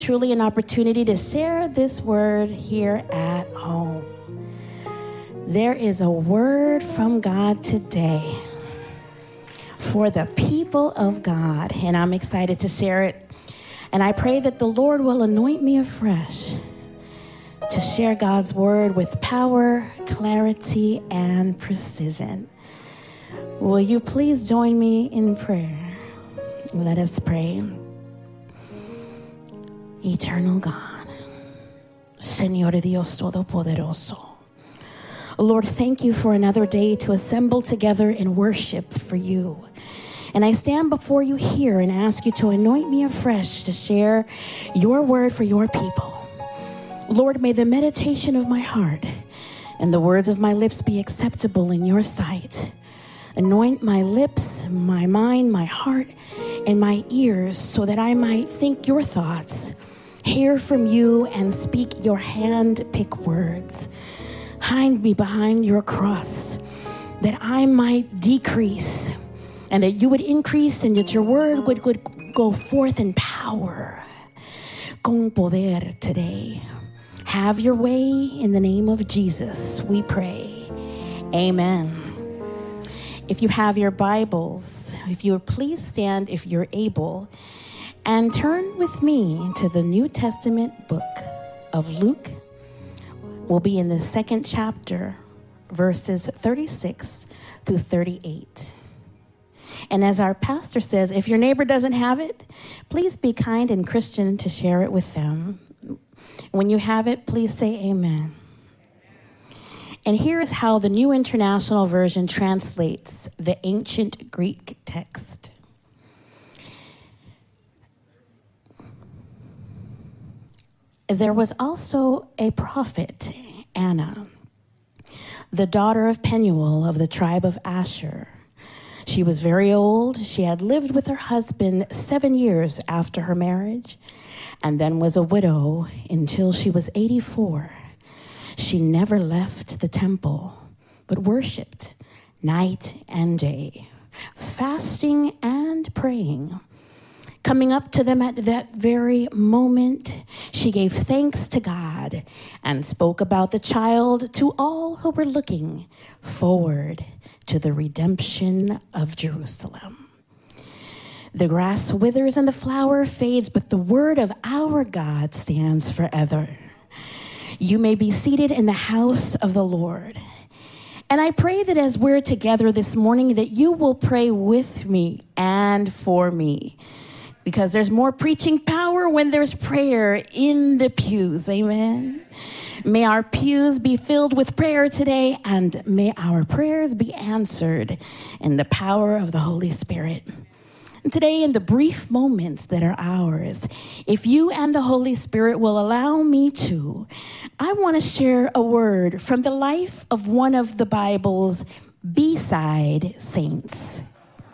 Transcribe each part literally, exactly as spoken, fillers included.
Truly an opportunity to share this word here at home. There is a word from God today for the people of God, and I'm excited to share it. And I pray that the Lord will anoint me afresh to share God's word with power, clarity, and precision. Will you please join me in prayer? Let us pray. Eternal God, Señor Dios Todopoderoso, Lord, thank you for another day to assemble together in worship for you. And I stand before you here and ask you to anoint me afresh to share your word for your people. Lord, may the meditation of my heart and the words of my lips be acceptable in your sight. Anoint my lips, my mind, my heart, and my ears so that I might think your thoughts, hear from you, and speak your hand-picked words. Hide me behind your cross that I might decrease and that you would increase and that your word would, would go forth in power. Con poder today. Have your way in the name of Jesus, we pray. Amen. If you have your Bibles, if you would please stand if you're able, and turn with me to the New Testament book of Luke. We'll be in the second chapter, verses thirty-six through thirty-eight. And as our pastor says, if your neighbor doesn't have it, please be kind and Christian to share it with them. When you have it, please say amen. And here is how the New International Version translates the ancient Greek text. There was also a prophet, Anna, the daughter of Penuel of the tribe of Asher. She was very old. She had lived with her husband seven years after her marriage, and then was a widow until she was eighty-four. She never left the temple, but worshiped night and day, fasting and praying. Coming up to them at that very moment, she gave thanks to God and spoke about the child to all who were looking forward to the redemption of Jerusalem. The grass withers and the flower fades, but the word of our God stands forever. You may be seated in the house of the Lord. And I pray that as we're together this morning, that you will pray with me and for me. Because there's more preaching power when there's prayer in the pews. Amen. May our pews be filled with prayer today, and may our prayers be answered in the power of the Holy Spirit. And today, in the brief moments that are ours, if you and the Holy Spirit will allow me to, I want to share a word from the life of one of the Bible's B-side saints.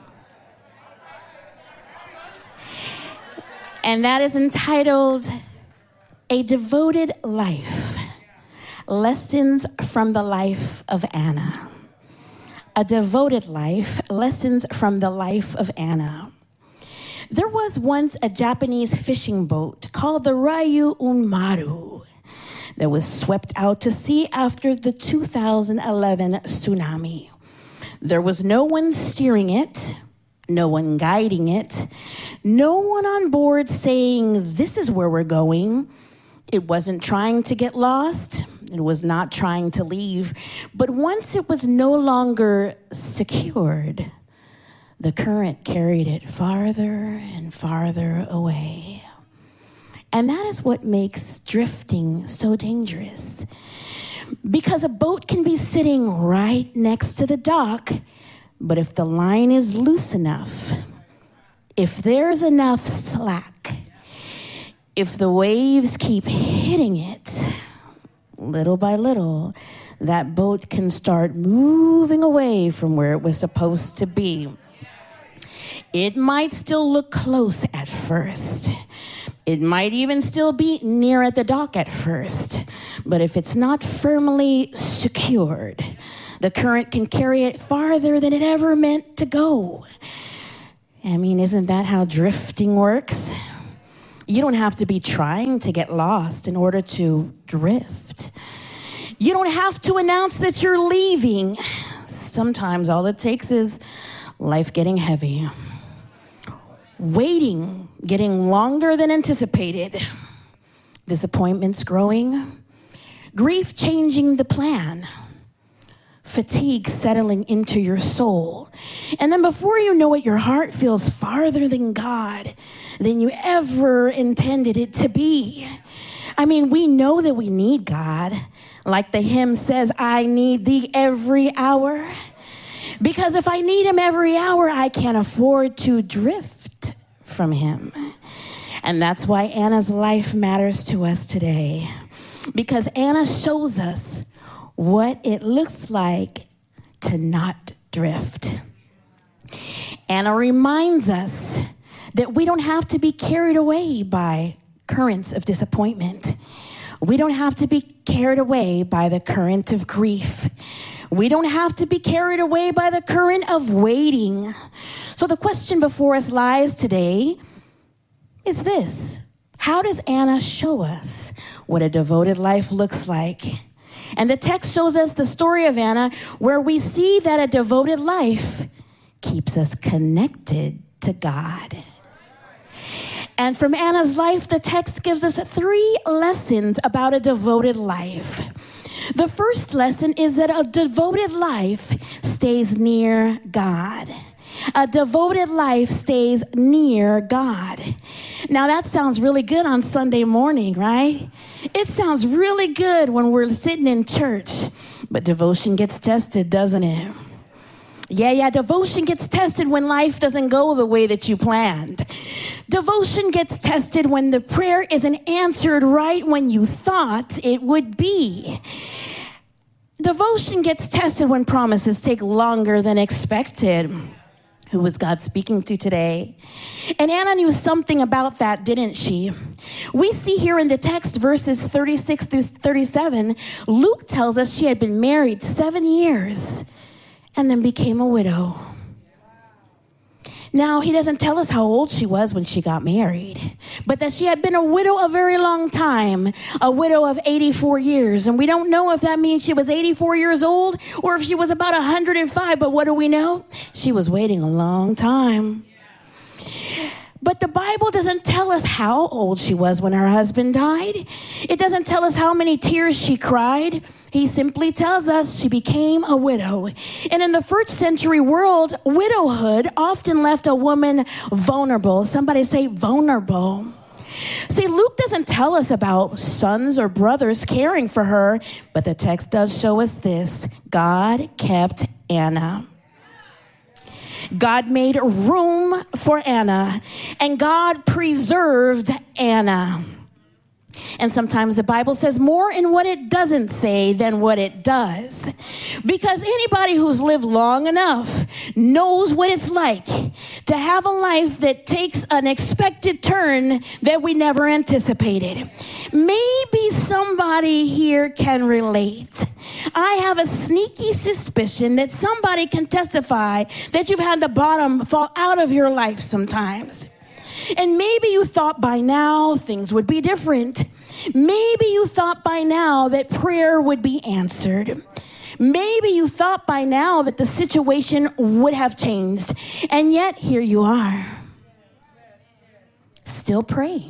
And that is entitled, A Devoted Life, Lessons from the Life of Anna. A Devoted Life, Lessons from the Life of Anna. There was once a Japanese fishing boat called the Ryu Unmaru that was swept out to sea after the two thousand eleven tsunami. There was no one steering it, no one guiding it, no one on board saying, this is where we're going. It wasn't trying to get lost. It was not trying to leave. But once it was no longer secured, the current carried it farther and farther away. And that is what makes drifting so dangerous. Because a boat can be sitting right next to the dock, but if the line is loose enough, if there's enough slack, if the waves keep hitting it, little by little, that boat can start moving away from where it was supposed to be. It might still look close at first. It might even still be near at the dock at first. But if it's not firmly secured, the current can carry it farther than it ever meant to go. I mean, isn't that how drifting works? You don't have to be trying to get lost in order to drift. You don't have to announce that you're leaving. Sometimes all it takes is life getting heavy, waiting getting longer than anticipated, disappointments growing, grief changing the plan, fatigue settling into your soul. And then before you know it, your heart feels farther than God than you ever intended it to be. I mean, we know that we need God. Like the hymn says, I need thee every hour. Because if I need him every hour, I can't afford to drift from him. And that's why Anna's life matters to us today. Because Anna shows us what it looks like to not drift. Anna reminds us that we don't have to be carried away by currents of disappointment. We don't have to be carried away by the current of grief. We don't have to be carried away by the current of waiting. So the question before us lies today is this: how does Anna show us what a devoted life looks like? And the text shows us the story of Anna, where we see that a devoted life keeps us connected to God. And from Anna's life, the text gives us three lessons about a devoted life. The first lesson is that a devoted life stays near God. A devoted life stays near God. Now that sounds really good on Sunday morning, right? It sounds really good when we're sitting in church, but devotion gets tested, doesn't it? Yeah, yeah, devotion gets tested when life doesn't go the way that you planned. Devotion gets tested when the prayer isn't answered right when you thought it would be. Devotion gets tested when promises take longer than expected. Who was God speaking to today? And Anna knew something about that, didn't she? We see here in the text, verses thirty-six through thirty-seven, Luke tells us she had been married seven years and then became a widow. Now, he doesn't tell us how old she was when she got married, but that she had been a widow a very long time, a widow of eighty-four years. And we don't know if that means she was eighty-four years old or if she was about one hundred five, but what do we know? She was waiting a long time. But the Bible doesn't tell us how old she was when her husband died. It doesn't tell us how many tears she cried. He simply tells us she became a widow. And in the first century world, widowhood often left a woman vulnerable. Somebody say vulnerable. See, Luke doesn't tell us about sons or brothers caring for her, but the text does show us this: God kept Anna. God made room for Anna, and God preserved Anna. And sometimes the Bible says more in what it doesn't say than what it does. Because anybody who's lived long enough knows what it's like to have a life that takes an expected turn that we never anticipated. Maybe somebody here can relate. I have a sneaky suspicion that somebody can testify that you've had the bottom fall out of your life sometimes. And maybe you thought by now things would be different. Maybe you thought by now that prayer would be answered. Maybe you thought by now that the situation would have changed. And yet here you are, still praying,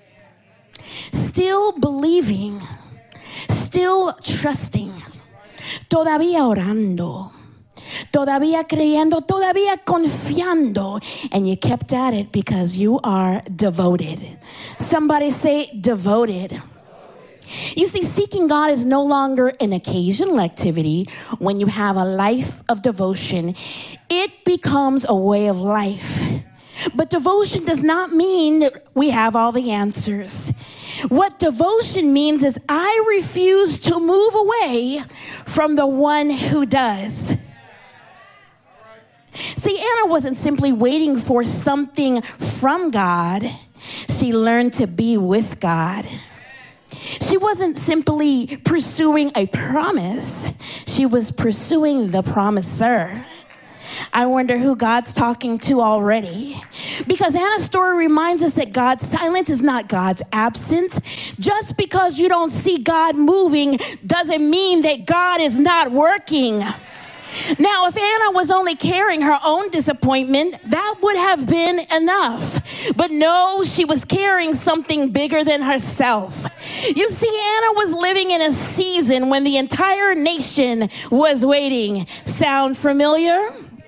still believing, still trusting, todavía orando, todavía creyendo, todavía confiando, and you kept at it because you are devoted. Somebody say devoted. You see, seeking God is no longer an occasional activity when you have a life of devotion. It becomes a way of life. But devotion does not mean that we have all the answers. What devotion means is I refuse to move away from the one who does. See, Anna wasn't simply waiting for something from God. She learned to be with God. She wasn't simply pursuing a promise. She was pursuing the promiser. I wonder who God's talking to already. Because Anna's story reminds us that God's silence is not God's absence. Just because you don't see God moving doesn't mean that God is not working. Now, if Anna was only carrying her own disappointment, that would have been enough. But no, she was carrying something bigger than herself. You see, Anna was living in a season when the entire nation was waiting. Sound familiar?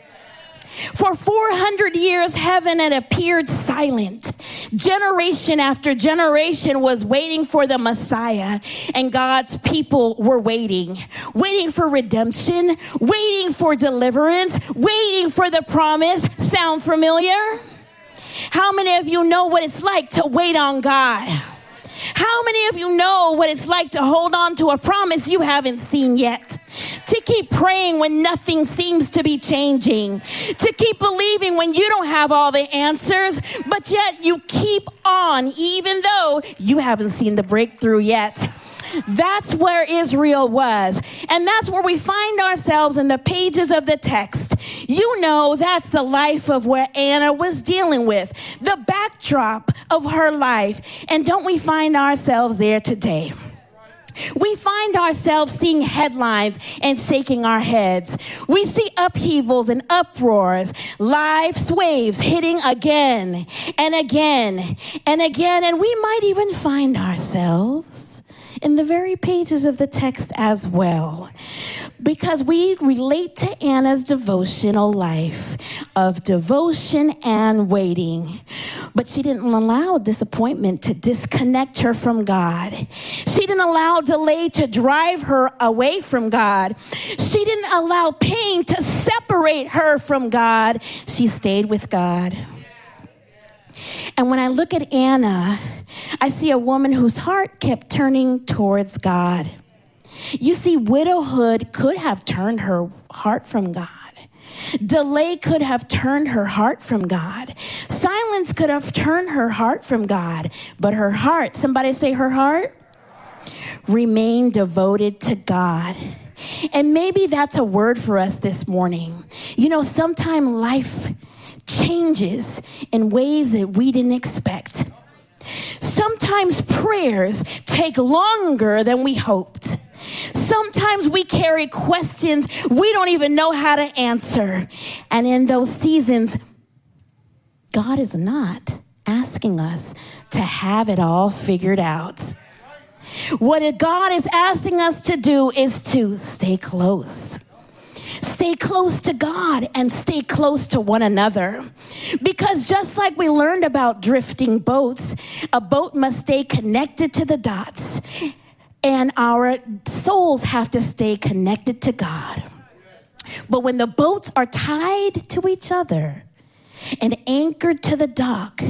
For four hundred years, heaven had appeared silent. Generation after generation was waiting for the Messiah, and God's people were waiting. Waiting for redemption, waiting for deliverance, waiting for the promise. Sound familiar? How many of you know what it's like to wait on God? How many of you know what it's like to hold on to a promise you haven't seen yet? To keep praying when nothing seems to be changing. To keep believing when you don't have all the answers, but yet you keep on even though you haven't seen the breakthrough yet. That's where Israel was. And that's where we find ourselves in the pages of the text. You know, that's the life of where Anna was dealing with, the backdrop of her life. And don't we find ourselves there today? We find ourselves seeing headlines and shaking our heads. We see upheavals and uproars, life's waves hitting again and again and again. And we might even find ourselves in the very pages of the text as well, because we relate to Anna's devotional life of devotion and waiting. But she didn't allow disappointment to disconnect her from God. She didn't allow delay to drive her away from God. She didn't allow pain to separate her from God. She stayed with God. And when I look at Anna, I see a woman whose heart kept turning towards God. You see, widowhood could have turned her heart from God. Delay could have turned her heart from God. Silence could have turned her heart from God. But her heart, somebody say her heart, remained devoted to God. And maybe that's a word for us this morning. You know, sometimes life changes in ways that we didn't expect. Sometimes prayers take longer than we hoped. Sometimes we carry questions we don't even know how to answer. And in those seasons, God is not asking us to have it all figured out. What God is asking us to do is to stay close. Stay close to God and stay close to one another. Because just like we learned about drifting boats, a boat must stay connected to the dots. And our souls have to stay connected to God. But when the boats are tied to each other and anchored to the dock,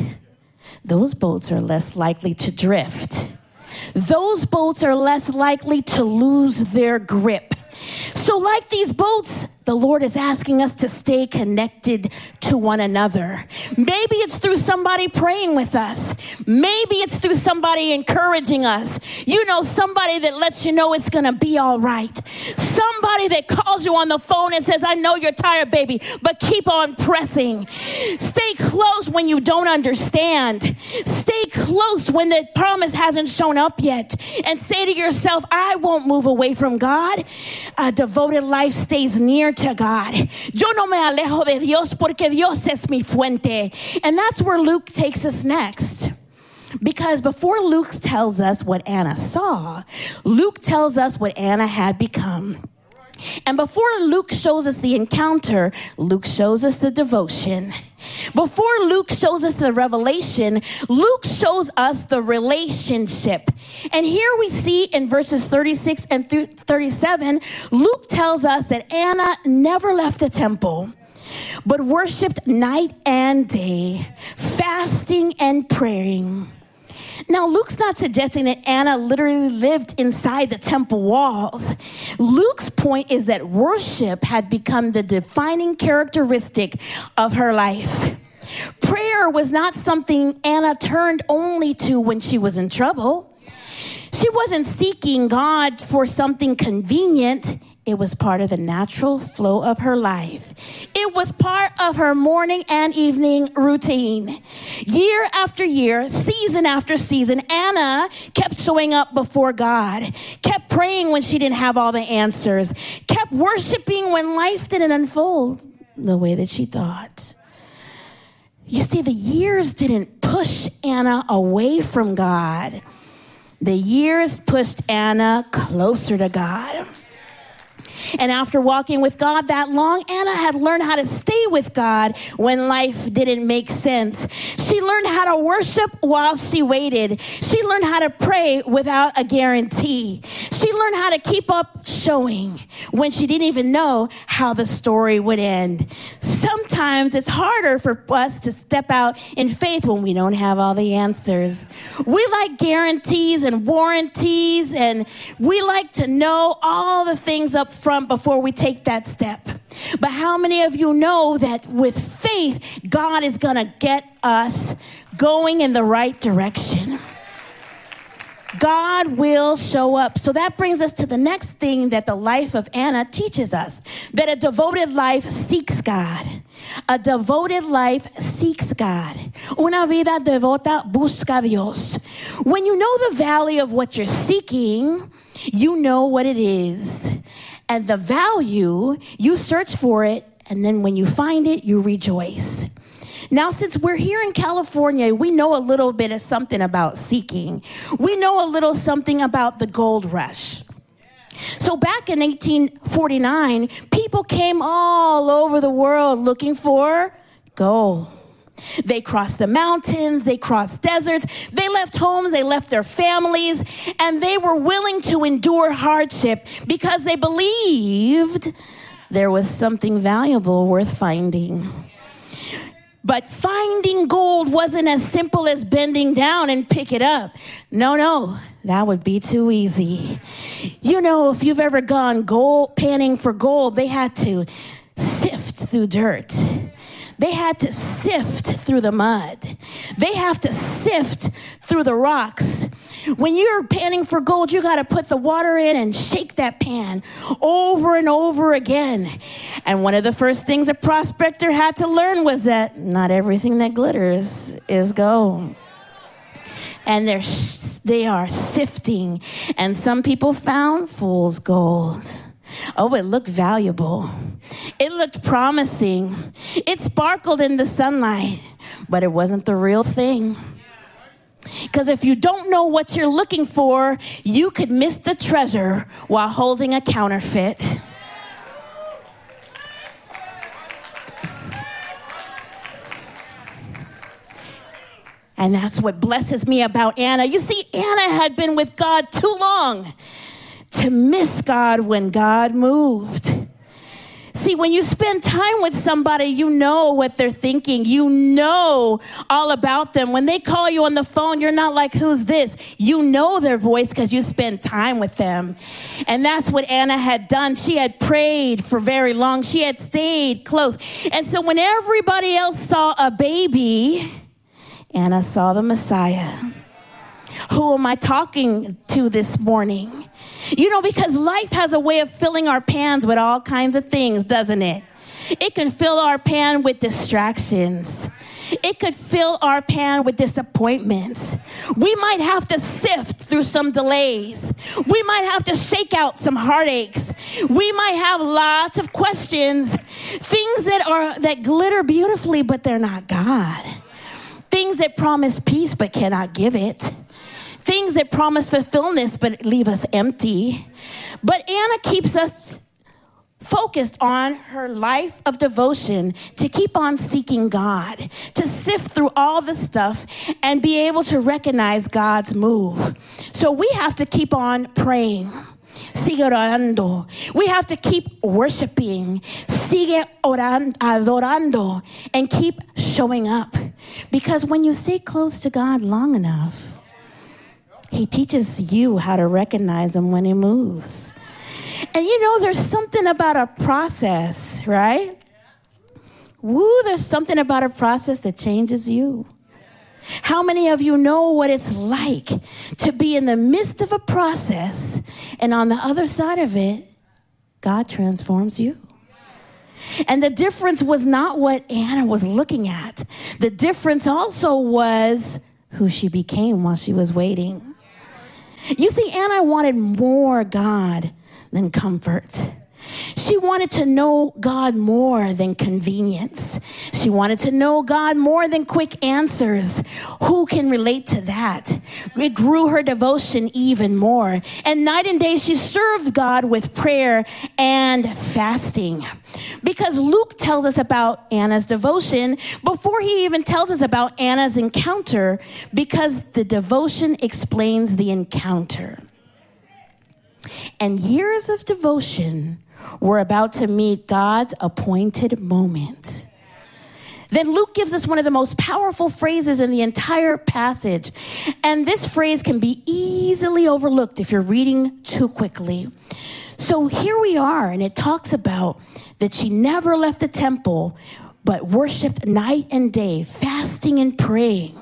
those boats are less likely to drift. Those boats are less likely to lose their grip. So like these boats, the Lord is asking us to stay connected to one another. Maybe it's through somebody praying with us. Maybe it's through somebody encouraging us. You know, somebody that lets you know it's going to be all right. Somebody that calls you on the phone and says, I know you're tired, baby, but keep on pressing. Stay close when you don't understand. Stay close when the promise hasn't shown up yet. And say to yourself, I won't move away from God. A devoted life stays near to God. Yo no me alejo de Dios porque Dios es mi fuente. And that's where Luke takes us next. Because before Luke tells us what Anna saw, Luke tells us what Anna had become. And before Luke shows us the encounter, Luke shows us the devotion. Before Luke shows us the revelation, Luke shows us the relationship. And here we see in verses thirty-six and thirty-seven, Luke tells us that Anna never left the temple, but worshiped night and day, fasting and praying. Now, Luke's not suggesting that Anna literally lived inside the temple walls. Luke's point is that worship had become the defining characteristic of her life. Prayer was not something Anna turned only to when she was in trouble. She wasn't seeking God for something convenient. It was part of the natural flow of her life. It was part of her morning and evening routine. Year after year, season after season, Anna kept showing up before God, kept praying when she didn't have all the answers, kept worshiping when life didn't unfold the way that she thought. You see, the years didn't push Anna away from God. The years pushed Anna closer to God. And after walking with God that long, Anna had learned how to stay with God when life didn't make sense. She learned how to worship while she waited. She learned how to pray without a guarantee. She learned how to keep up showing when she didn't even know how the story would end. Sometimes it's harder for us to step out in faith when we don't have all the answers. We like guarantees and warranties, and we like to know all the things up front before we take that step. But how many of you know that with faith, God is going to get us going in the right direction? God will show up. So that brings us to the next thing that the life of Anna teaches us, that a devoted life seeks God. A devoted life seeks God. Una vida devota busca Dios. When you know the value of what you're seeking, you know what it is. And the value, you search for it, and then when you find it, you rejoice. Now, since we're here in California, we know a little bit of something about seeking. We know a little something about the gold rush. So back in eighteen forty-nine, people came all over the world looking for gold. They crossed the mountains, they crossed deserts, they left homes, they left their families, and they were willing to endure hardship because they believed there was something valuable worth finding. But finding gold wasn't as simple as bending down and pick it up. No, no, that would be too easy. You know, if you've ever gone gold panning for gold, they had to sift through dirt. They had to sift through the mud. They have to sift through the rocks. When you're panning for gold, you got to put the water in and shake that pan over and over again. And one of the first things a prospector had to learn was that not everything that glitters is gold. And they're, they are sifting. And some people found fool's gold. Oh, it looked valuable. It looked promising. It sparkled in the sunlight, but it wasn't the real thing. Because if you don't know what you're looking for, you could miss the treasure while holding a counterfeit. And that's what blesses me about Anna. You see, Anna had been with God too long to miss God when God moved. See, when you spend time with somebody, you know what they're thinking. You know all about them. When they call you on the phone, you're not like, who's this? You know their voice because you spend time with them. And that's what Anna had done. She had prayed for very long. She had stayed close. And so when everybody else saw a baby, Anna saw the Messiah. Who am I talking to this morning? You know, because life has a way of filling our pans with all kinds of things, doesn't it? It can fill our pan with distractions. It could fill our pan with disappointments. We might have to sift through some delays. We might have to shake out some heartaches. We might have lots of questions, things that are that glitter beautifully, but they're not God. Things that promise peace but cannot give it. Things that promise fulfillment but leave us empty. But Anna keeps us focused on her life of devotion to keep on seeking God, to sift through all the stuff and be able to recognize God's move. So we have to keep on praying. Sigue orando. We have to keep worshiping. Sigue orando, adorando, and keep showing up. Because when you stay close to God long enough, He teaches you how to recognize Him when He moves. And you know, there's something about a process, right? Woo, there's something about a process that changes you. How many of you know what it's like to be in the midst of a process and on the other side of it, God transforms you. And the difference was not what Anna was looking at. The difference also was who she became while she was waiting. You see, Anna wanted more God than comfort. She wanted to know God more than convenience. She wanted to know God more than quick answers. Who can relate to that? It grew her devotion even more. And night and day, she served God with prayer and fasting. Because Luke tells us about Anna's devotion before he even tells us about Anna's encounter, because the devotion explains the encounter. And years of devotion were about to meet God's appointed moment. Then Luke gives us one of the most powerful phrases in the entire passage. And this phrase can be easily overlooked if you're reading too quickly. So here we are, and it talks about that she never left the temple, but worshiped night and day, fasting and praying.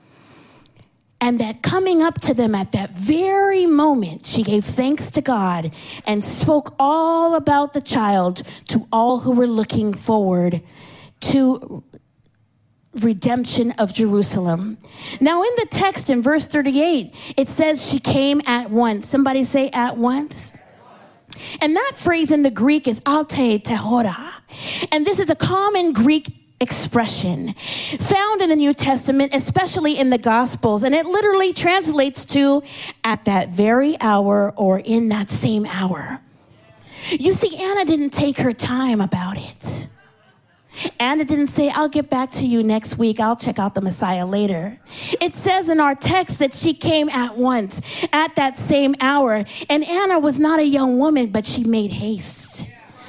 And that coming up to them at that very moment, she gave thanks to God and spoke all about the child to all who were looking forward to redemption of Jerusalem. Now in the text in verse thirty-eight, it says she came at once. Somebody say at once. And that phrase in the Greek is alte tehora. And this is a common Greek expression found in the New Testament, especially in the Gospels, and it literally translates to at that very hour or in that same hour. You see, Anna didn't take her time about it. Anna didn't say, I'll get back to you next week. I'll check out the Messiah later. It says in our text that she came at once, at that same hour. And Anna was not a young woman, but she made haste.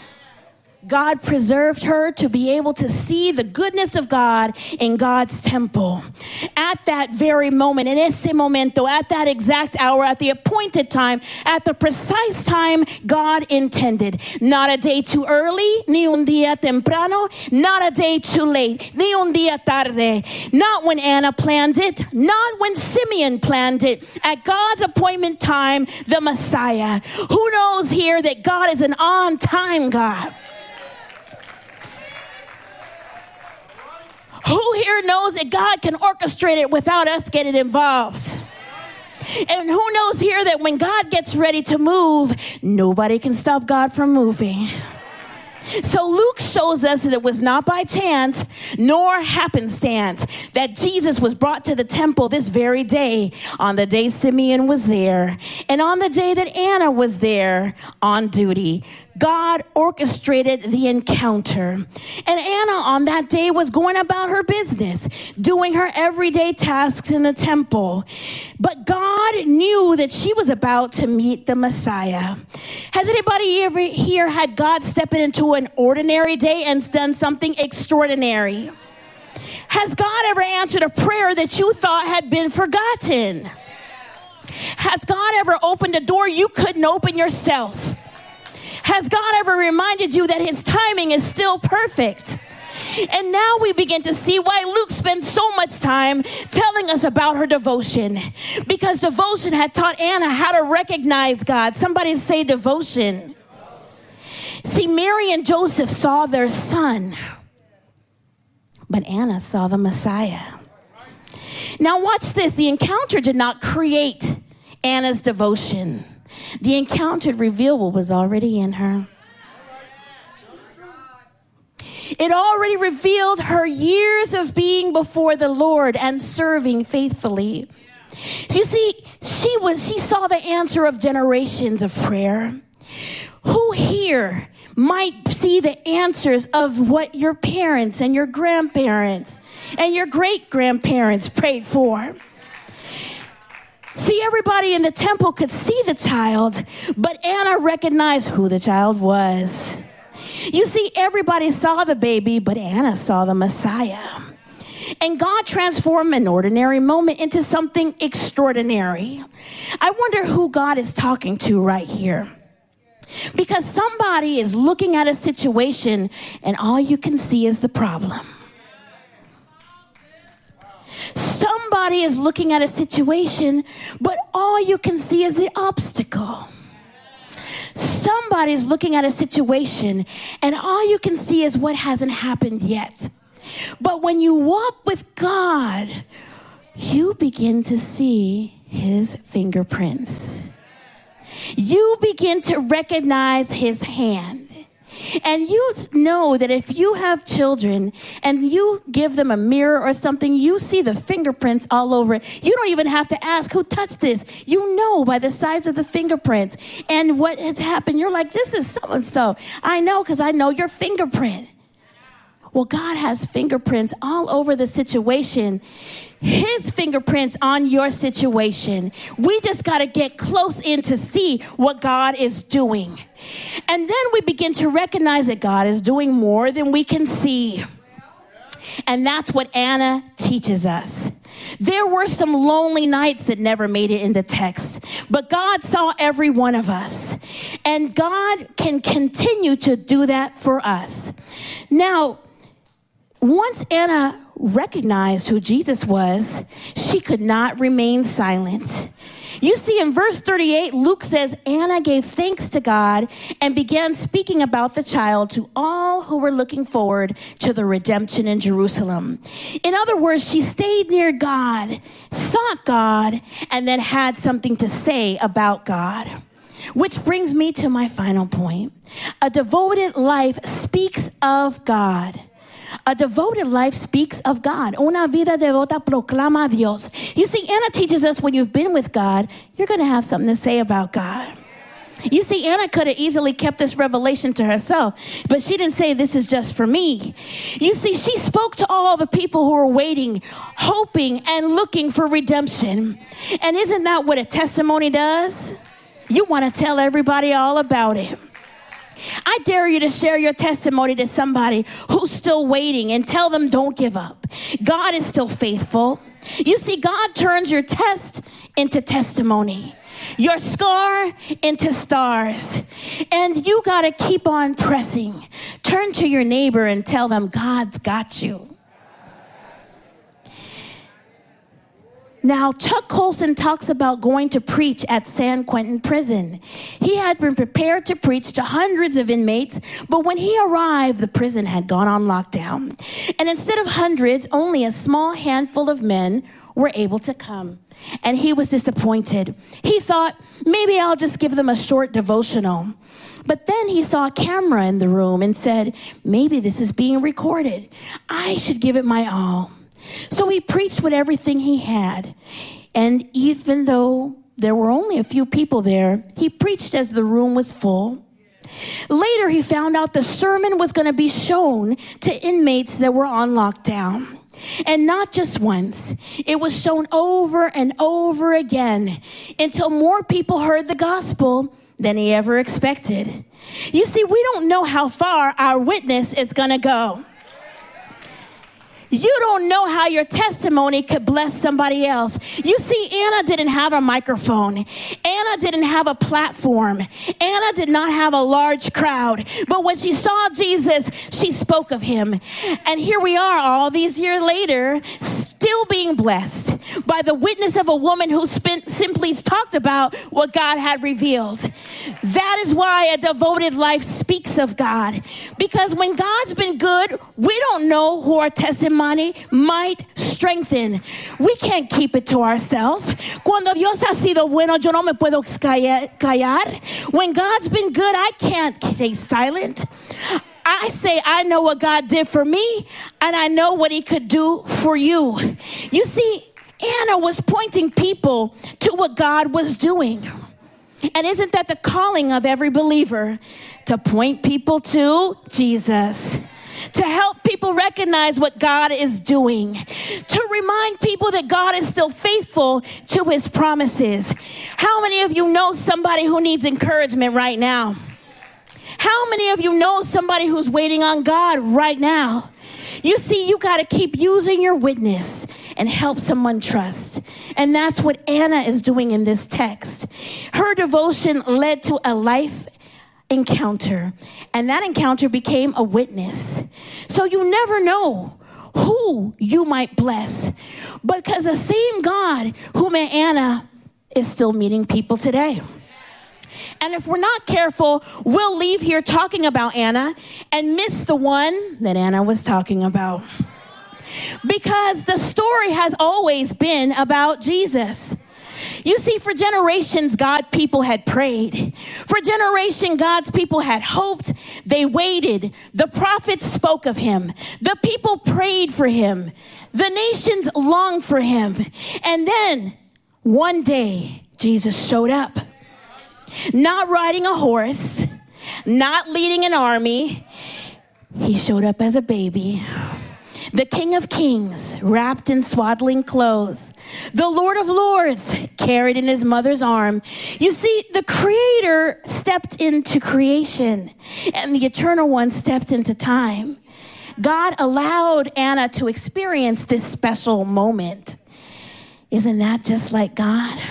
God preserved her to be able to see the goodness of God in God's temple. At that very moment, en ese momento, at that exact hour, at the appointed time, at the precise time God intended. Not a day too early, ni un día temprano, not a day too late, ni un día tarde. Not when Anna planned it, not when Simeon planned it. At God's appointment time, the Messiah. Who knows here that God is an on-time God? Who here knows that God can orchestrate it without us getting involved? And who knows here that when God gets ready to move, nobody can stop God from moving? So Luke shows us that it was not by chance nor happenstance that Jesus was brought to the temple this very day, on the day Simeon was there, and on the day that Anna was there on duty. God orchestrated the encounter. And Anna on that day was going about her business, doing her everyday tasks in the temple. But God knew that she was about to meet the Messiah. Has anybody ever here had God step into an ordinary day and done something extraordinary? Has God ever answered a prayer that you thought had been forgotten? Has God ever opened a door you couldn't open yourself? Has God ever reminded you that his timing is still perfect? And now we begin to see why Luke spent so much time telling us about her devotion. Because devotion had taught Anna how to recognize God. Somebody say devotion. See, Mary and Joseph saw their son, but Anna saw the Messiah. Now watch this. The encounter did not create Anna's devotion. The encounter revealed what was already in her. It already revealed her years of being before the Lord and serving faithfully. You see, she was she saw the answer of generations of prayer. Who here might see the answers of what your parents and your grandparents and your great-grandparents prayed for? See, everybody in the temple could see the child, but Anna recognized who the child was. You see, everybody saw the baby, but Anna saw the Messiah. And God transformed an ordinary moment into something extraordinary. I wonder who God is talking to right here. Because somebody is looking at a situation and all you can see is the problem. Somebody is looking at a situation, but all you can see is the obstacle. Somebody's looking at a situation and all you can see is what hasn't happened yet. But when you walk with God, you begin to see his fingerprints. You begin to recognize his hand. And you know that if you have children and you give them a mirror or something, you see the fingerprints all over it. You don't even have to ask who touched this. You know by the size of the fingerprints and what has happened. You're like, this is so-and-so. I know because I know your fingerprint. Well, God has fingerprints all over the situation. His fingerprints on your situation. We just got to get close in to see what God is doing. And then we begin to recognize that God is doing more than we can see. And that's what Anna teaches us. There were some lonely nights that never made it in the text, but God saw every one of us. And God can continue to do that for us. Now, once Anna recognized who Jesus was, she could not remain silent. You see, in verse thirty-eight, Luke says, Anna gave thanks to God and began speaking about the child to all who were looking forward to the redemption in Jerusalem. In other words, she stayed near God, sought God, and then had something to say about God. Which brings me to my final point. A devoted life speaks of God. A devoted life speaks of God. Una vida devota proclama a Dios. You see, Anna teaches us when you've been with God, you're going to have something to say about God. You see, Anna could have easily kept this revelation to herself, but she didn't say this is just for me. You see, she spoke to all the people who were waiting, hoping, and looking for redemption. And isn't that what a testimony does? You want to tell everybody all about it. I dare you to share your testimony to somebody who's still waiting and tell them don't give up. God is still faithful. You see, God turns your test into testimony, your scar into stars. And you got to keep on pressing. Turn to your neighbor and tell them God's got you. Now, Chuck Colson talks about going to preach at San Quentin Prison. He had been prepared to preach to hundreds of inmates, but when he arrived, the prison had gone on lockdown. And instead of hundreds, only a small handful of men were able to come. And he was disappointed. He thought, maybe I'll just give them a short devotional. But then he saw a camera in the room and said, maybe this is being recorded. I should give it my all. So he preached with everything he had. And even though there were only a few people there, he preached as the room was full. Later, he found out the sermon was going to be shown to inmates that were on lockdown. And not just once. It was shown over and over again until more people heard the gospel than he ever expected. You see, we don't know how far our witness is going to go. You don't know how your testimony could bless somebody else. You see, Anna didn't have a microphone. Anna didn't have a platform. Anna did not have a large crowd. But when she saw Jesus, she spoke of him. And here we are all these years later, still being blessed by the witness of a woman who spent, simply talked about what God had revealed. That is why a devoted life speaks of God. Because when God's been good, we don't know who our testimony might strengthen. We can't keep it to ourselves. Cuando Dios ha sido bueno, yo no me puedo callar. When God's been good, I can't stay silent. I say, I know what God did for me, and I know what he could do for you. You see, Anna was pointing people to what God was doing. And isn't that the calling of every believer? To point people to Jesus. To help people recognize what God is doing. To remind people that God is still faithful to his promises. How many of you know somebody who needs encouragement right now? How many of you know somebody who's waiting on God right now? You see, you got to keep using your witness and help someone trust. And that's what Anna is doing in this text. Her devotion led to a life encounter, and that encounter became a witness. So you never know who you might bless, because the same God who met Anna is still meeting people today. And if we're not careful, we'll leave here talking about Anna and miss the one that Anna was talking about. Because the story has always been about Jesus. You see, for generations, God's people had prayed. For generation, God's people had hoped. They waited. The prophets spoke of him. The people prayed for him. The nations longed for him. And then one day, Jesus showed up. Not riding a horse, not leading an army. He showed up as a baby. The King of Kings, wrapped in swaddling clothes. The Lord of Lords, carried in his mother's arm. You see, the Creator stepped into creation, and the Eternal One stepped into time. God allowed Anna to experience this special moment. Isn't that just like God?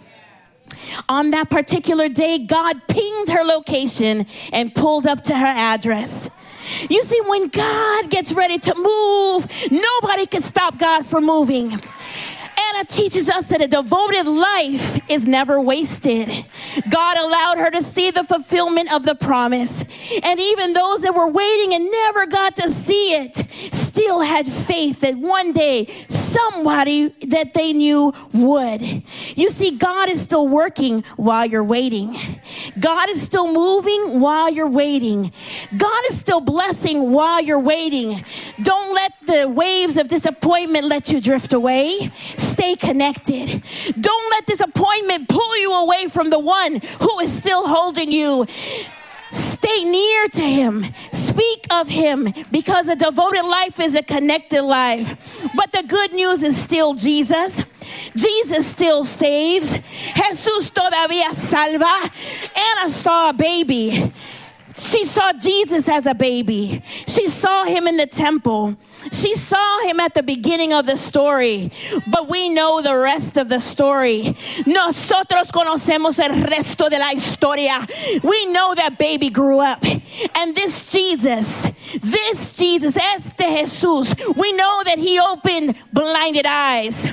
On that particular day, God pinged her location and pulled up to her address. You see, when God gets ready to move, nobody can stop God from moving. Anna teaches us that a devoted life is never wasted. God allowed her to see the fulfillment of the promise. And even those that were waiting and never got to see it still had faith that one day somebody that they knew would. You see, God is still working while you're waiting. God is still moving while you're waiting. God is still blessing while you're waiting. Don't let the waves of disappointment let you drift away. Stay connected. Don't let disappointment pull you away from the one who is still holding you. Stay near to him. Speak of him, because a devoted life is a connected life. But the good news is still Jesus. Jesus still saves. Jesús todavía salva. Anna saw a baby. She saw Jesus as a baby. She saw him in the temple. She saw him at the beginning of the story, but we know the rest of the story. Nosotros conocemos el resto de la historia. We know that baby grew up. And this Jesus, this Jesus, este Jesús, we know that he opened blinded eyes.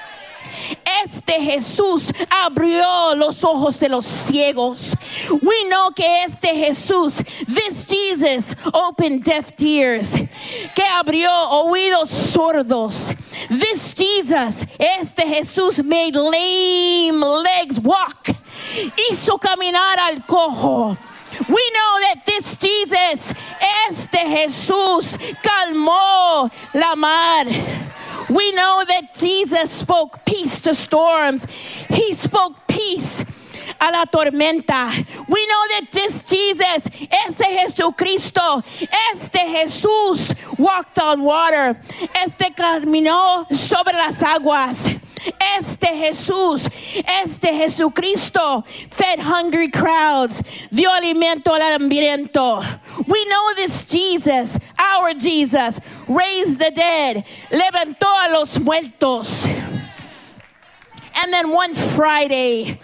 Este Jesús abrió los ojos de los ciegos. We know que este Jesús, this Jesus, opened deaf ears, que abrió oídos sordos. This Jesus, este Jesús, made lame legs walk. Hizo caminar al cojo. We know that this Jesus, este Jesús, calmó la mar. We know that Jesus spoke peace to storms. He spoke peace a la tormenta. We know that this Jesus, este Jesucristo, este Jesús walked on water. Este caminó sobre las aguas. Este Jesús, este Jesucristo fed hungry crowds, dio alimento al hambriento. We know this Jesus, our Jesus, raised the dead, levantó a los muertos. And then one Friday,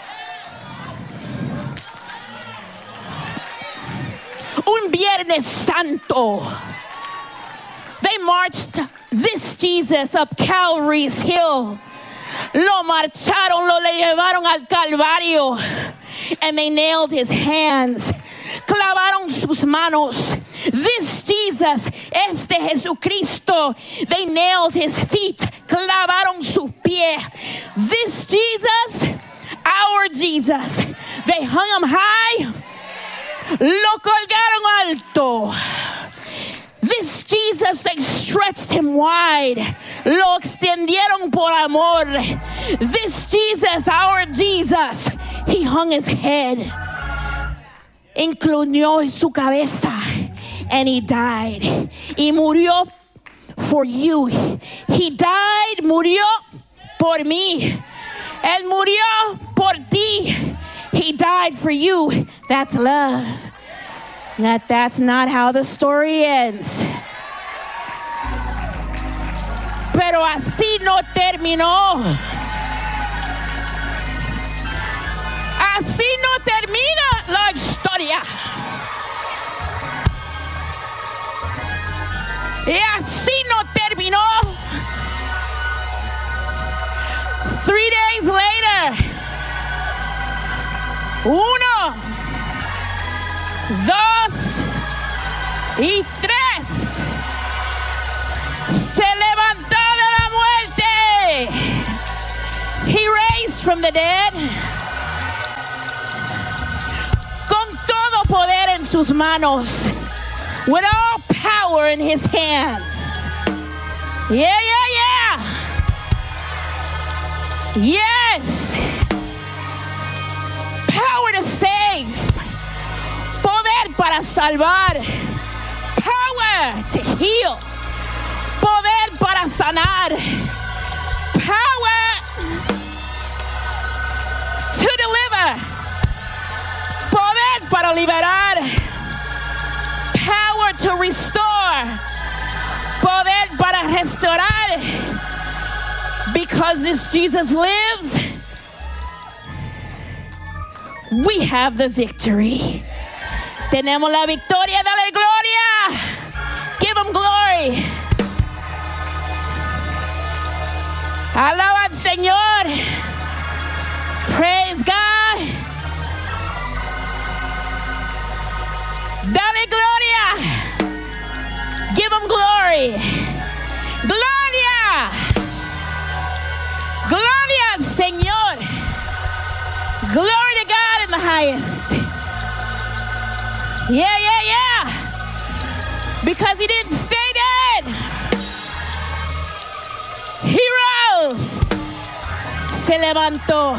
un Viernes Santo, they marched this Jesus up Calvary's hill. Lo marcharon, lo le llevaron al Calvario, and they nailed his hands. Clavaron sus manos. This Jesus, este Jesucristo, they nailed his feet. Clavaron su pie. This Jesus, our Jesus, they hung him high. Lo colgaron alto. This Jesus, they stretched him wide. Lo extendieron por amor. This Jesus, our Jesus, he hung his head. Inclinó su cabeza. And he died. Y murió for you. He died, murió por mí. Él murió por ti. He died for you. That's love. That that's not how the story ends. Pero así no terminó. Así no termina la historia. Y así no terminó. Three days later, Uno, dos y tres. Se levantó de la muerte. He raised from the dead. Con todo poder en sus manos. With all power in his hands. Yeah, yeah, yeah. Yes. Power to save. Poder para salvar. Power to heal. Poder para sanar. Power to deliver. Poder para liberar. Power to restore. Poder para restaurar. Because this Jesus lives, we have the victory. Tenemos la victoria. Dale gloria. Give him glory. Alaba al Señor. Praise God. Dale gloria. Give him glory. Gloria. Gloria al Señor. Glory to God in the highest. Yeah, yeah, yeah. Because he didn't stay dead. He rose. Se levantó.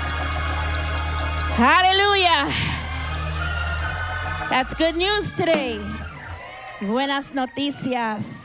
Hallelujah. That's good news today. Buenas noticias.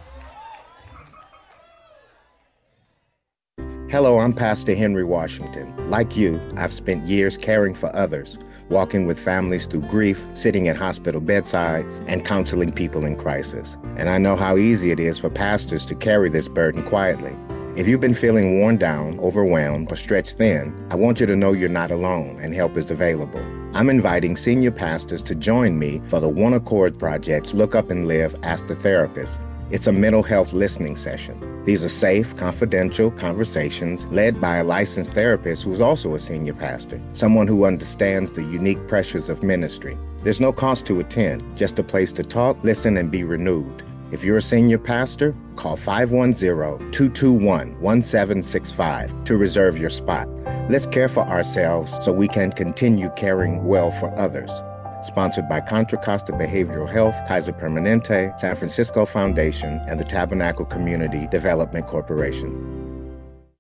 Hello, I'm Pastor Henry Washington. Like you, I've spent years caring for others, walking with families through grief, sitting at hospital bedsides, and counseling people in crisis. And I know how easy it is for pastors to carry this burden quietly. If you've been feeling worn down, overwhelmed, or stretched thin, I want you to know you're not alone and help is available. I'm inviting senior pastors to join me for the One Accord Project's Look Up and Live, Ask the Therapist. It's a mental health listening session. These are safe, confidential conversations led by a licensed therapist who's also a senior pastor, someone who understands the unique pressures of ministry. There's no cost to attend, just a place to talk, listen, and be renewed. If you're a senior pastor, call five one zero, two two one, one seven six five to reserve your spot. Let's care for ourselves so we can continue caring well for others. Sponsored by Contra Costa Behavioral Health, Kaiser Permanente, San Francisco Foundation, and the Tabernacle Community Development Corporation.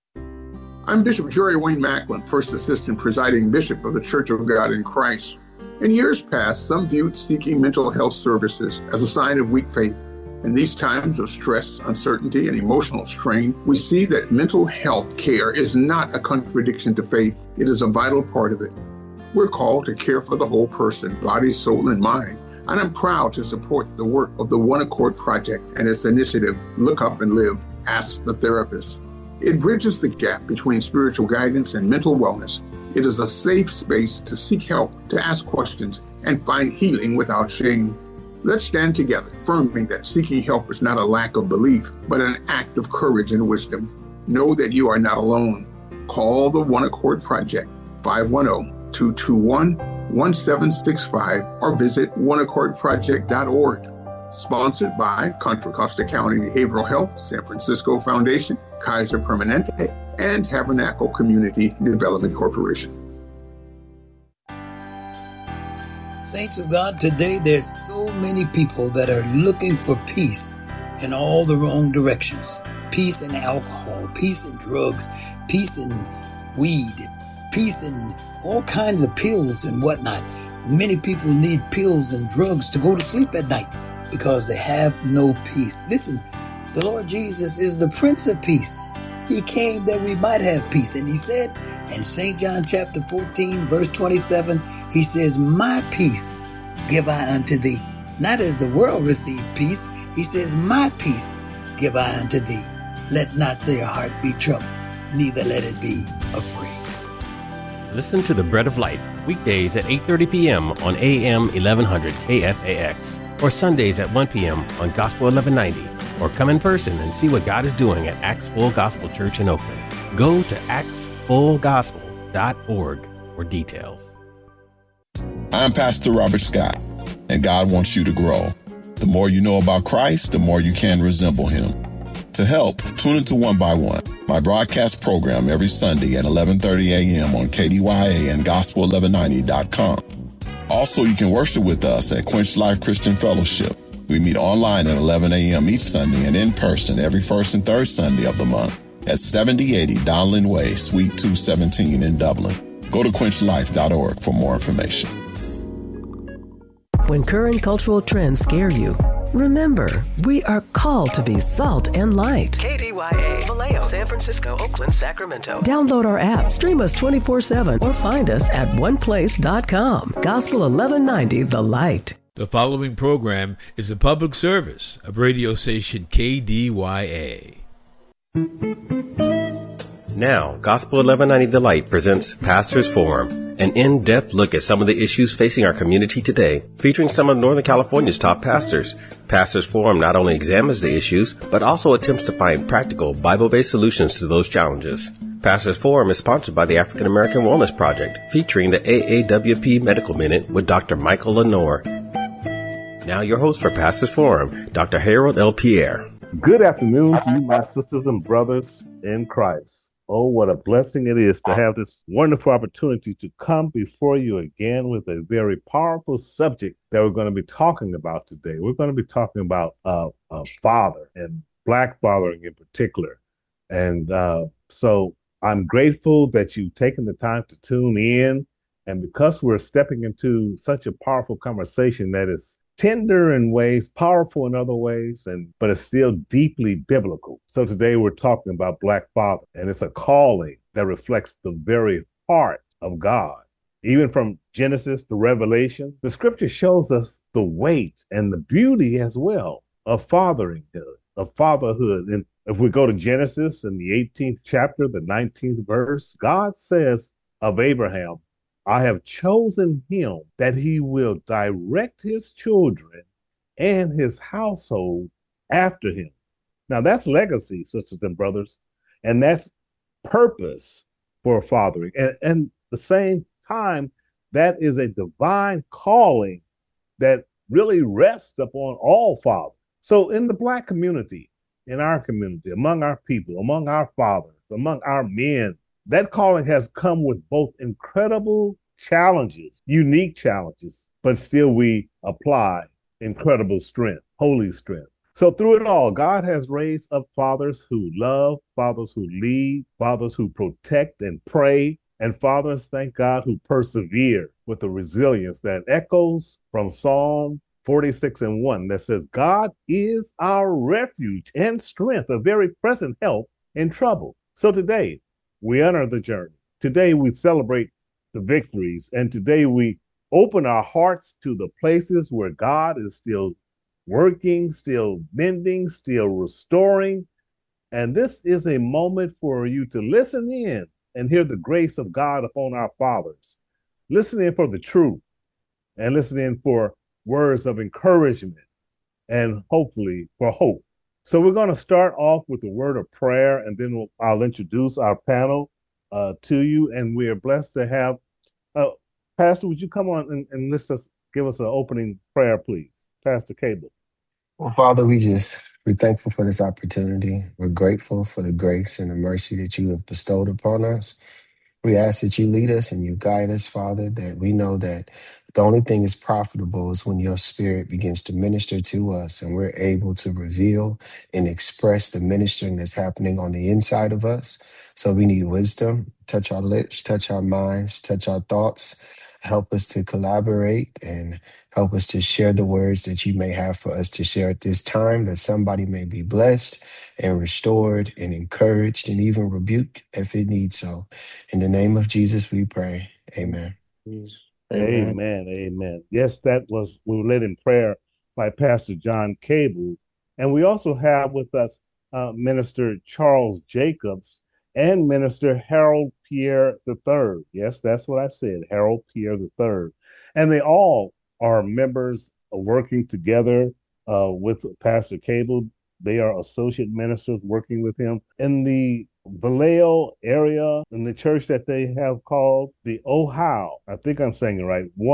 I'm Bishop Jerry Wayne Macklin, First Assistant Presiding Bishop of the Church of God in Christ. In years past, some viewed seeking mental health services as a sign of weak faith. In these times of stress, uncertainty, and emotional strain, we see that mental health care is not a contradiction to faith. It is a vital part of it. We're called to care for the whole person, body, soul, and mind. And I'm proud to support the work of the One Accord Project and its initiative, Look Up and Live, Ask the Therapist. It bridges the gap between spiritual guidance and mental wellness. It is a safe space to seek help, to ask questions, and find healing without shame. Let's stand together, affirming that seeking help is not a lack of belief, but an act of courage and wisdom. Know that you are not alone. Call the One Accord Project, five one zero, two two one, one seven six five, or visit one accord project dot org. Sponsored by Contra Costa County Behavioral Health, San Francisco Foundation, Kaiser Permanente, and Tabernacle Community Development Corporation. Saints of God, today there's so many people that are looking for peace in all the wrong directions. Peace in alcohol, peace in drugs, peace in weed, peace in all kinds of pills and whatnot. Many people need pills and drugs to go to sleep at night because they have no peace. Listen, the Lord Jesus is the Prince of Peace. He came that we might have peace. And he said in Saint John chapter fourteen, verse twenty-seven, he says, my peace give I unto thee. Not as the world receive peace. He says, my peace give I unto thee. Let not their heart be troubled, neither let it be afraid. Listen to The Bread of Life weekdays at eight thirty p.m. on A M eleven hundred K F A X or Sundays at one p.m. on Gospel eleven ninety, or come in person and see what God is doing at Acts Full Gospel Church in Oakland. Go to acts full gospel dot org for details. I'm Pastor Robert Scott, and God wants you to grow. The more you know about Christ, the more you can resemble him. To help, tune into One by One, my broadcast program every Sunday at eleven thirty a.m. on K D Y A and gospel eleven ninety dot com. Also, you can worship with us at Quench Life Christian Fellowship. We meet online at eleven a.m. each Sunday and in person every first and third Sunday of the month at seventy eighty Donlin Way, Suite two seventeen in Dublin. Go to quench life dot org for more information. When current cultural trends scare you, remember, we are called to be salt and light. K D Y A, Vallejo, San Francisco, Oakland, Sacramento. Download our app, stream us twenty-four seven, or find us at one place dot com. Gospel eleven ninety, The Light. The following program is a public service of radio station K D Y A. Now, Gospel eleven ninety The Light presents Pastors Forum, an in-depth look at some of the issues facing our community today, featuring some of Northern California's top pastors. Pastors Forum not only examines the issues, but also attempts to find practical, Bible-based solutions to those challenges. Pastors Forum is sponsored by the African American Wellness Project, featuring the A A W P Medical Minute with Doctor Michael Lenore. Now your host for Pastors Forum, Doctor Harold L. Pierre. Good afternoon to you, my sisters and brothers in Christ. Oh, what a blessing it is to have this wonderful opportunity to come before you again with a very powerful subject that we're going to be talking about today. We're going to be talking about uh, uh, father and Black fathering in particular. And uh, so I'm grateful that you've taken the time to tune in. And because we're stepping into such a powerful conversation that is tender in ways, powerful in other ways, and but it's still deeply biblical. So today we're talking about Black father, and it's a calling that reflects the very heart of God. Even from Genesis to Revelation, the scripture shows us the weight and the beauty as well of fathering, of fatherhood. And if we go to Genesis in the eighteenth chapter, the nineteenth verse, God says of Abraham, I have chosen him that he will direct his children and his household after him. Now that's legacy, sisters and brothers, and that's purpose for fathering. And, and the same time, that is a divine calling that really rests upon all fathers. So in the Black community, in our community, among our people, among our fathers, among our men, that calling has come with both incredible challenges, unique challenges, but still we apply incredible strength, holy strength. So through it all, God has raised up fathers who love, fathers who lead, fathers who protect and pray, and fathers, thank God, who persevere with a resilience that echoes from Psalm forty-six and one that says, God is our refuge and strength, a very present help in trouble. So today, we honor the journey. Today, we celebrate the victories. And today, we open our hearts to the places where God is still working, still mending, still restoring. And this is a moment for you to listen in and hear the grace of God upon our fathers. Listen in for the truth and listen in for words of encouragement and hopefully for hope. So we're going to start off with a word of prayer, and then we'll, I'll introduce our panel uh, to you. And we are blessed to have, uh, Pastor, would you come on and, and let's just give us an opening prayer, please? Pastor Cable. Well, Father, we just, we're thankful for this opportunity. We're grateful for the grace and the mercy that you have bestowed upon us. We ask that you lead us and you guide us, Father, that we know that the only thing is profitable is when your spirit begins to minister to us and we're able to reveal and express the ministering that's happening on the inside of us. So we need wisdom, touch our lips, touch our minds, touch our thoughts, help us to collaborate and help us to share the words that you may have for us to share at this time, that somebody may be blessed and restored and encouraged and even rebuked if it needs so. In the name of Jesus, we pray. Amen. Amen. Amen. Amen. Yes, that was, we were led in prayer by Pastor John Cable. And we also have with us uh, Minister Charles Jacobs and Minister Harold Pierre the third. Yes, that's what I said, Harold Pierre the third. And they all are members of working together uh, with Pastor Cable. They are associate ministers working with him in the Vallejo area, in the church that they have called the Ohio, I think I'm saying it right, One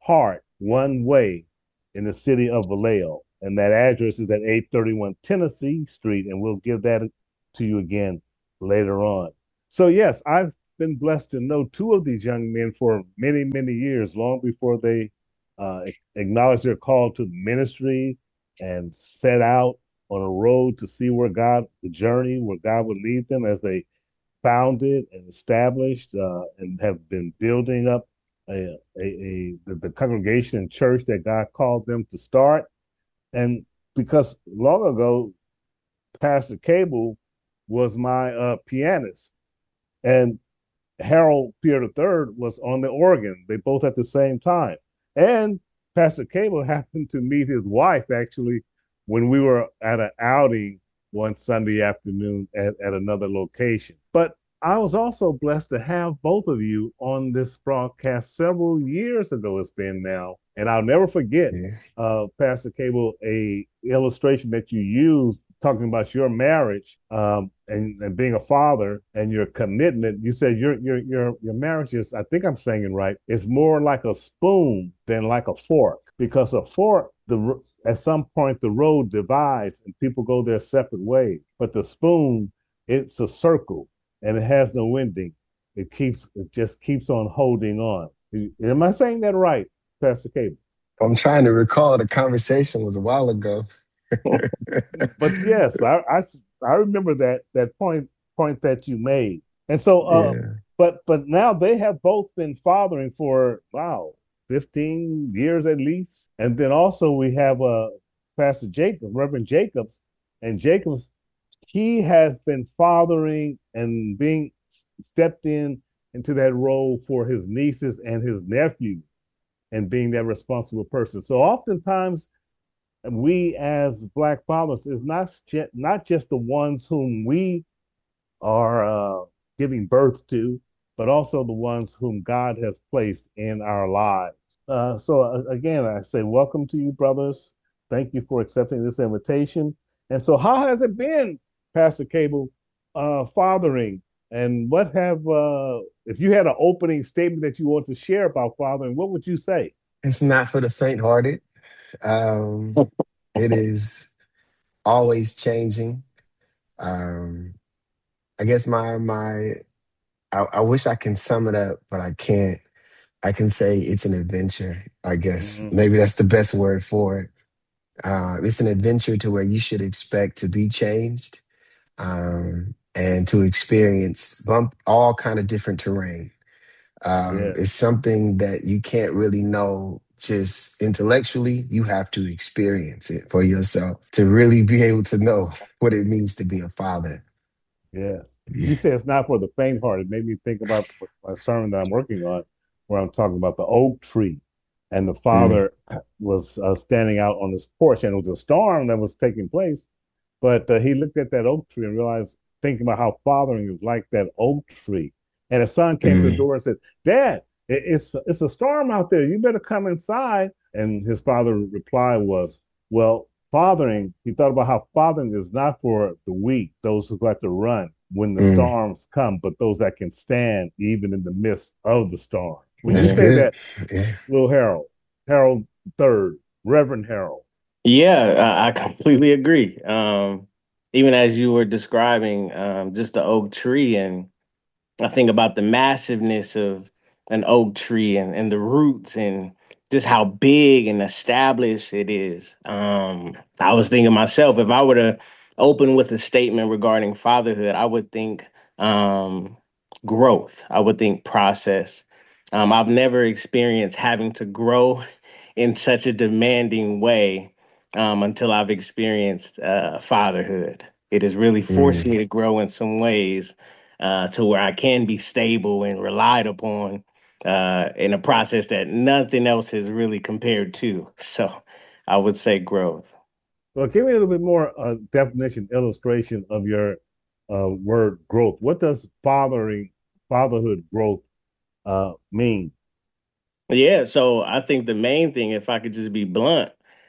Heart One Way in the city of Vallejo. And that address is at eight thirty-one Tennessee Street, and we'll give that to you again later on. So, yes, I've been blessed to know two of these young men for many, many years, long before they uh, acknowledged their call to ministry and set out on a road to see where God, the journey, where God would lead them as they founded and established uh, and have been building up a, a, a the, the congregation and church that God called them to start. And because long ago, Pastor Cable was my uh, pianist, and Harold Pierre the third was on the organ. They both at the same time. And Pastor Cable happened to meet his wife actually when we were at an outing one Sunday afternoon at, at another location. But I was also blessed to have both of you on this broadcast several years ago. It's been now, and I'll never forget, yeah. uh, Pastor Cable, a illustration that you used talking about your marriage um, and, and being a father and your commitment. You said your your your your marriage is, I think I'm saying it right, it's more like a spoon than like a fork, because a fork, the at some point the road divides and people go their separate ways. But the spoon, it's a circle and it has no ending. It keeps it just keeps on holding on. Am I saying that right, Pastor Cable? I'm trying to recall. The conversation was a while ago. But yes, I, I I remember that that point point that you made. And so uh, yeah. but but now they have both been fathering for wow, fifteen years at least. And then also we have uh Pastor Jacob, Reverend Jacobs, and Jacobs, he has been fathering and being stepped in into that role for his nieces and his nephews and being that responsible person. So oftentimes we as Black fathers is not not just the ones whom we are uh, giving birth to, but also the ones whom God has placed in our lives. Uh, so uh, again, I say welcome to you, brothers. Thank you for accepting this invitation. And so how has it been, Pastor Cable, uh, fathering? And what have, uh, if you had an opening statement that you want to share about fathering, what would you say? It's not for the faint-hearted. Um, it is always changing. Um, I guess my my I, I wish I can sum it up, but I can't. I can say it's an adventure. I guess mm-hmm. maybe that's the best word for it. Uh, it's an adventure to where you should expect to be changed um, and to experience bump all kind of different terrain. Um, yeah. It's something that you can't really know just intellectually. You have to experience it for yourself to really be able to know what it means to be a father. Yeah. yeah. You said it's not for the faint-hearted. It made me think about a sermon that I'm working on where I'm talking about the oak tree. And the father mm. was uh, standing out on his porch, and it was a storm that was taking place. But uh, he looked at that oak tree and realized, thinking about how fathering is like that oak tree. And his son came mm. to the door and said, "Dad, it's it's a storm out there. You better come inside." And his father's reply was, "Well, fathering," he thought about how fathering is not for the weak, those who like to run when the mm. storms come, but those that can stand even in the midst of the storm. Would That's you say good. that, yeah. Little Harold, Harold third, Reverend Harold? Yeah, I, I completely agree. Um, even as you were describing um, just the oak tree, and I think about the massiveness of an oak tree and, and the roots and just how big and established it is. Um, I was thinking myself, if I were to open with a statement regarding fatherhood, I would think um, growth. I would think process. Um, I've never experienced having to grow in such a demanding way um, until I've experienced uh, fatherhood. It has really forced mm. me to grow in some ways uh, to where I can be stable and relied upon uh, in a process that nothing else has really compared to. So I would say growth. Well, give me a little bit more uh, definition, illustration of your uh, word growth. What does fathering, fatherhood growth uh, mean? Yeah, so I think the main thing, if I could just be blunt,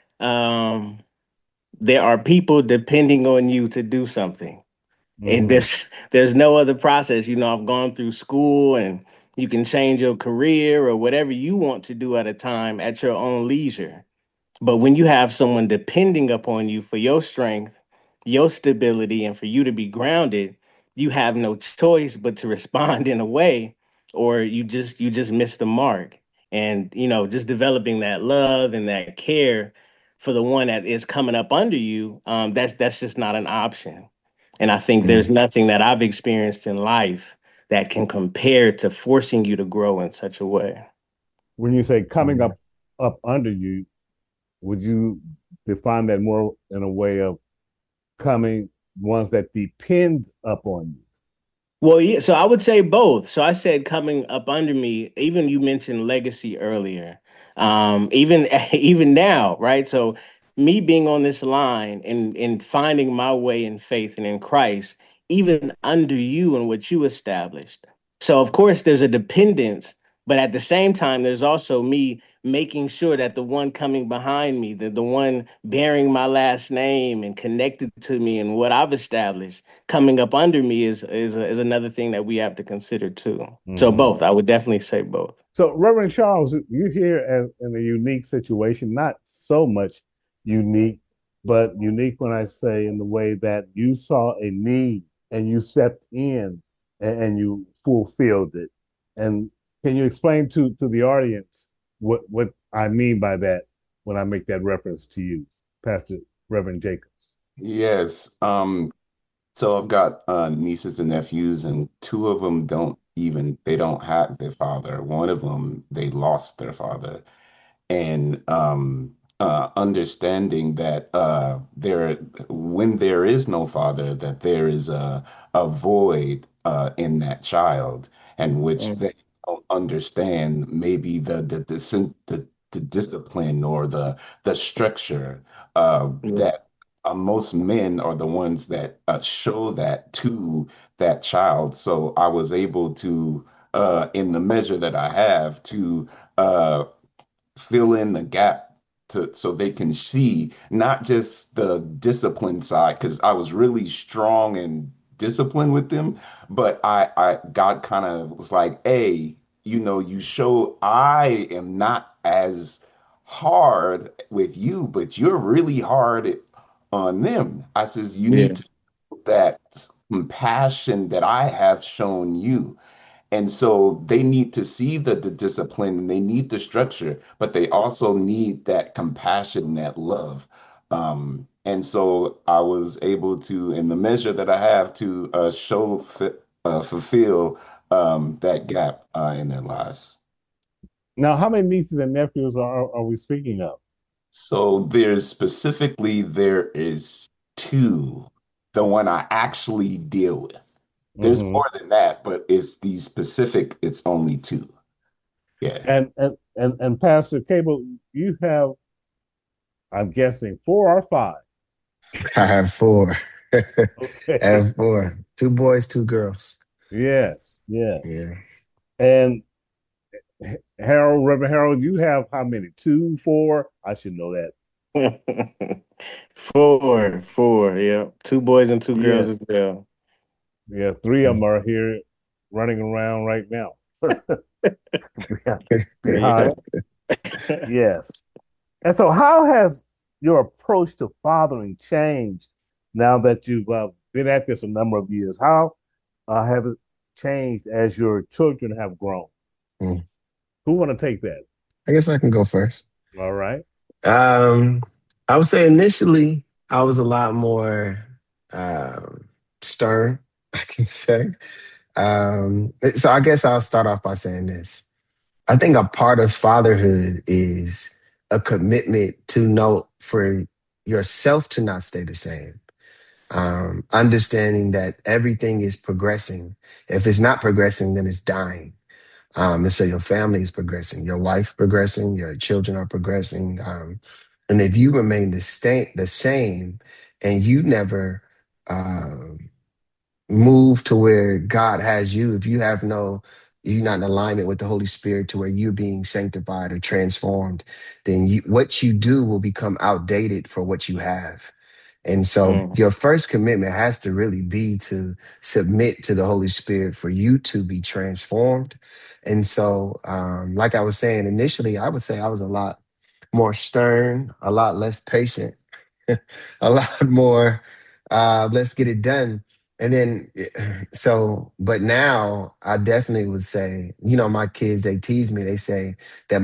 um, there are people depending on you to do something. Mm. And there's there's no other process. You know, I've gone through school and You can change your career or whatever you want to do at a time at your own leisure. But when you have someone depending upon you for your strength, your stability, and for you to be grounded, you have no choice but to respond in a way, or you just you just miss the mark. And you know, just developing that love and that care for the one that is coming up under you, um, that's that's just not an option. And I think there's nothing that I've experienced in life that can compare to forcing you to grow in such a way. When you say coming up up under you, would you define that more in a way of coming ones that depend upon you? Well, yeah, so I would say both. So I said coming up under me, even you mentioned legacy earlier. Um, even even now, right? So me being on this line and and finding my way in faith and in Christ, even under you and what you established. So of course there's a dependence, but at the same time, there's also me making sure that the one coming behind me, the, the one bearing my last name and connected to me and what I've established, coming up under me is is, is another thing that we have to consider too. Mm-hmm. So both, I would definitely say both. So Reverend Charles, you're here as in a unique situation, not so much unique, but unique when I say in the way that you saw a need and you stepped in and, and you fulfilled it. And can you explain to, to the audience what, what I mean by that when I make that reference to you, Pastor Reverend Jacobs? Yes. Um, so I've got uh, nieces and nephews, and two of them don't even, they don't have their father. One of them, they lost their father. And um, uh, understanding that uh, there, when there is no father, that there is a, a void uh, in that child, and which mm-hmm. they don't understand maybe the the the, the, the discipline or the the structure uh, yeah. that uh, most men are the ones that uh, show that to that child. So I was able to, uh, in the measure that I have, to uh, fill in the gap to so they can see not just the discipline side, because I was really strong and disciplined with them, but I, I God kind of was like, hey, you know, you show I am not as hard with you, but you're really hard on them. I says, you yeah. need to show that compassion that I have shown you. And so they need to see the, the discipline and they need the structure, but they also need that compassion, that love. Um, and so I was able to, in the measure that I have, to uh, show, uh, fulfill um, that gap uh, in their lives. Now, how many nieces and nephews are, are we speaking of? So there's specifically, there is two, the one I actually deal with. There's mm-hmm. more than that, but it's the specific, it's only two. Yeah. And and and, and Pastor Cable, you have, I'm guessing, four or five? I have four. Okay. I have four. Two boys, two girls. Yes, yes. Yeah. And Harold, Reverend Harold, you have how many? Two, four? I should know that. four, four, yeah. Two boys and two girls yeah. as well. Yeah, three of them are here running around right now. Behind. Yes. And so how has your approach to fathering changed now that you've uh, been at this a number of years? How uh, have it changed as your children have grown? Mm. Who want to take that? I guess I can go first. All right. Um, I would say initially I was a lot more um, stern, I can say. Um, so I guess I'll start off by saying this. I think a part of fatherhood is a commitment to know for yourself to not stay the same. Um, understanding that everything is progressing. If it's not progressing, then it's dying. Um, and so your family is progressing, your wife progressing, your children are progressing. Um, and if you remain the, sta- the same and you never um, move to where God has you, if you have no, you're not in alignment with the Holy Spirit to where you're being sanctified or transformed, then you, what you do will become outdated for what you have. And so Mm. your first commitment has to really be to submit to the Holy Spirit for you to be transformed. And so, um, like I was saying initially, I would say I was a lot more stern, a lot less patient, a lot more, uh, let's get it done. And then, so, but now I definitely would say, you know, my kids, they tease me, they say that